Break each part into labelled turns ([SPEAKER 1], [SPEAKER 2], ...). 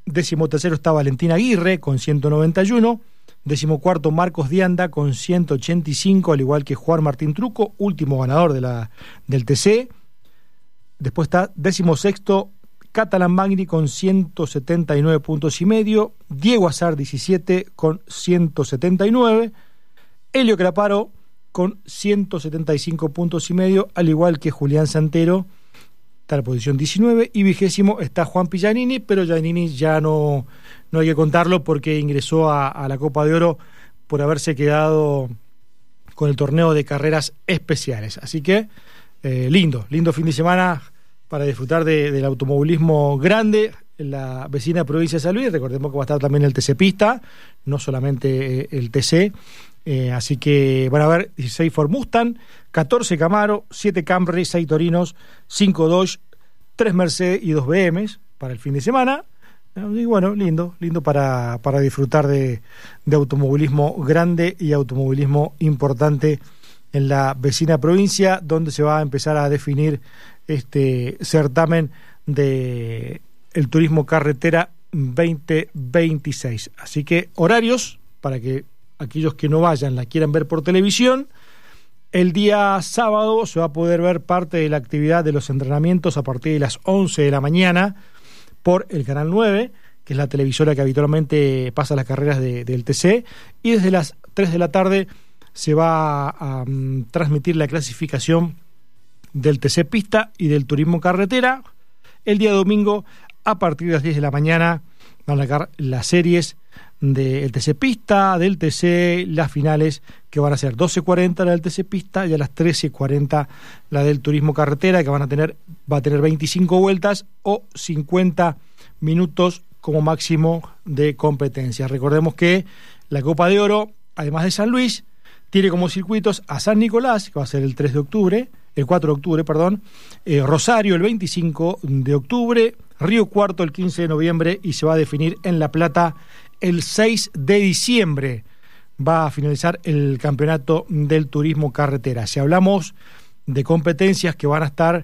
[SPEAKER 1] 13º está Valentín Aguirre con 191. 14º Marcos Dianda con 185, al igual que Juan Martín Truco, último ganador del TC. Después está 16º Catalan Magni con 179 puntos y medio. Diego Azar 17 con 179. Helio Craparo con 175 puntos y medio, al igual que Julián Santero, está en la posición 19, y 20º está Juan Pillanini, pero Giannini ya no hay que contarlo porque ingresó a la Copa de Oro por haberse quedado con el torneo de carreras especiales. Así que lindo fin de semana para disfrutar del automovilismo grande en la vecina provincia de San Luis. Recordemos que va a estar también el TC Pista, no solamente el TC. Así que van a ver 16 Ford Mustang, 14 Camaro, 7 Camry, 6 Torinos, 5 Dodge, 3 Mercedes y 2 BMs para el fin de semana. Y bueno, lindo para disfrutar de automovilismo grande y automovilismo importante en la vecina provincia, donde se va a empezar a definir este certamen de el turismo carretera 2026. Así que horarios para que aquellos que no vayan la quieran ver por televisión. El día sábado se va a poder ver parte de la actividad de los entrenamientos a partir de las 11 de la mañana por el Canal 9, que es la televisora que habitualmente pasa las carreras del TC, y desde las 3 de la tarde se va a transmitir la clasificación del TC Pista y del Turismo Carretera. El día domingo, a partir de las 10 de la mañana, van a sacar las series del TC Pista, del TC, las finales, que van a ser 12:40 la del TC Pista y a las 13:40 la del Turismo Carretera, que va a tener 25 vueltas o 50 minutos como máximo de competencia. Recordemos que la Copa de Oro, además de San Luis, tiene como circuitos a San Nicolás, que va a ser el 4 de octubre, Rosario el 25 de octubre, Río Cuarto el 15 de noviembre y se va a definir en La Plata el 6 de diciembre. Va a finalizar el campeonato del turismo carretera. Si hablamos de competencias que van a estar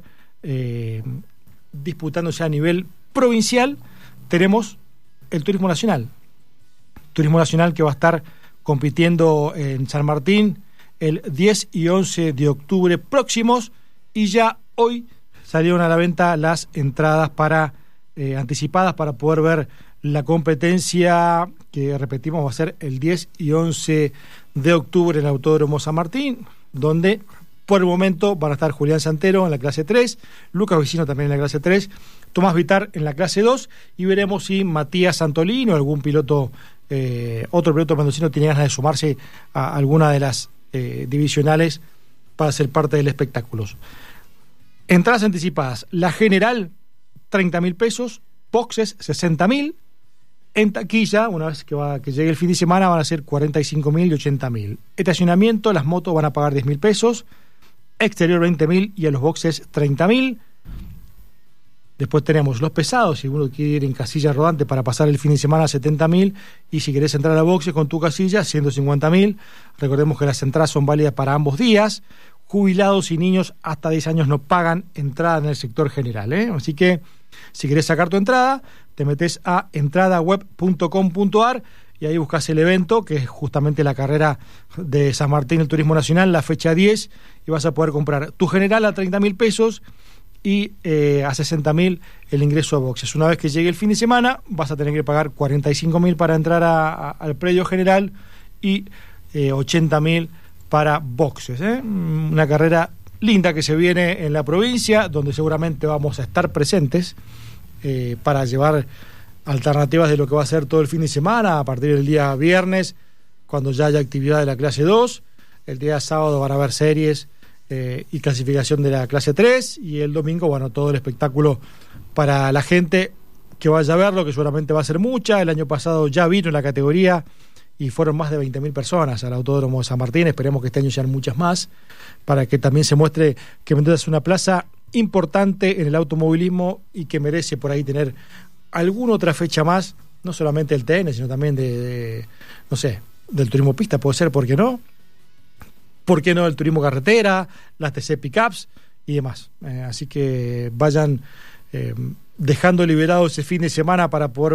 [SPEAKER 1] disputándose a nivel provincial, tenemos el Turismo Nacional. Turismo Nacional que va a estar compitiendo en San Martín el 10 y 11 de octubre próximos, y ya hoy salieron a la venta las entradas para anticipadas para poder ver la competencia que, repetimos, va a ser el 10 y 11 de octubre en el Autódromo San Martín, donde por el momento van a estar Julián Santero en la clase 3, Lucas Vicino también en la clase 3, Tomás Vitar en la clase 2, y veremos si Matías Santolino o algún piloto, otro piloto mendocino, tiene ganas de sumarse a alguna de las divisionales para ser parte del espectáculo. Entradas anticipadas: la general 30.000 pesos, boxes 60.000, en taquilla, una vez que llegue el fin de semana, van a ser 45.000 y 80.000. Estacionamiento, las motos van a pagar 10.000 pesos, exterior 20.000 y a los boxes 30.000. Después tenemos los pesados, si uno quiere ir en casilla rodante para pasar el fin de semana, 70.000, y si querés entrar a boxes con tu casilla, 150.000. Recordemos que las entradas son válidas para ambos días. Jubilados y niños hasta 10 años no pagan entrada en el sector general, Así que si querés sacar tu entrada, te metés a entradaweb.com.ar y ahí buscas el evento, que es justamente la carrera de San Martín, el Turismo Nacional, la fecha 10, y vas a poder comprar tu general a 30.000 pesos y a 60.000 el ingreso a boxes. Una vez que llegue el fin de semana, vas a tener que pagar 45.000 para entrar al predio general y 80.000 para boxes. Una carrera linda que se viene en la provincia, donde seguramente vamos a estar presentes para llevar alternativas de lo que va a ser todo el fin de semana, a partir del día viernes, cuando ya haya actividad de la clase 2. El día sábado van a haber series y clasificación de la clase 3, y el domingo, bueno, todo el espectáculo para la gente que vaya a verlo, que seguramente va a ser mucha. El año pasado ya vino en la categoría y fueron más de 20.000 personas al Autódromo de San Martín. Esperemos que este año sean muchas más, para que también se muestre que Mendoza es una plaza importante en el automovilismo y que merece por ahí tener alguna otra fecha más, no solamente del TN, sino también no sé, del turismo pista, puede ser, ¿por qué no? ¿Por qué no el turismo carretera, las TC Pickups y demás? Así que vayan dejando liberado ese fin de semana para poder